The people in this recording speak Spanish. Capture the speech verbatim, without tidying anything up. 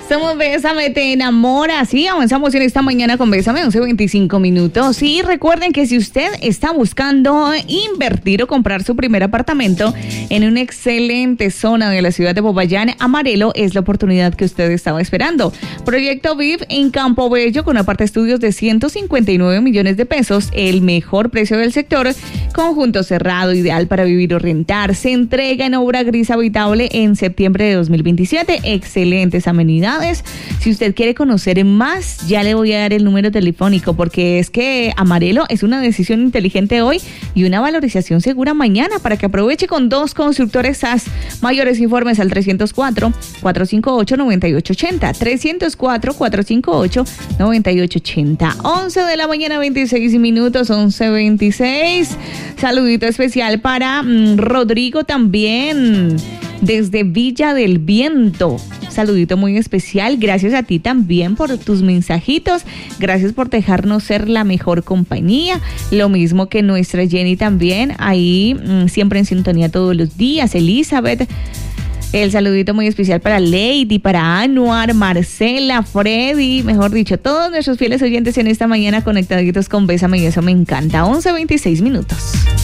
Somos Bésame, te enamora. Sí, avanzamos en esta mañana con Bésame, once veinticinco minutos. Y recuerden que si usted está buscando invertir o comprar su primer apartamento en una excelente zona de la ciudad de Popayán, Amarelo es la oportunidad que usted estaba esperando. Proyecto V I V en Campo Bello con aparte estudios de ciento cincuenta y nueve millones de pesos, el mejor precio del sector, conjunto cerrado, ideal para vivir o rentar. Se entrega en obra gris habitable en septiembre de dos mil veintisiete. Excelentes amenidades. Si usted quiere conocer más, ya le voy a dar el número telefónico, porque es que Amarelo es una decisión inteligente hoy y una valorización segura mañana, para que aproveche con dos constructores S A S. Mayores informes al trescientos cuatro, cuatrocientos cincuenta y ocho, noventa y ocho ochenta. trescientos cuatro, cuatrocientos cincuenta y ocho, noventa y ocho ochenta. once de la mañana, veintiséis minutos, once veintiséis. Saludito especial para mmm, Rodrigo también, desde Villa del Viento. Saludito muy especial, gracias a ti también por tus mensajitos, gracias por dejarnos ser la mejor compañía, lo mismo que nuestra Jenny también, ahí mmm, siempre en sintonía todos los días. Elizabeth, el saludito muy especial para Lady, para Anuar, Marcela, Freddy, mejor dicho, todos nuestros fieles oyentes en esta mañana conectaditos con Bésame, y eso me encanta. once veintiséis minutos.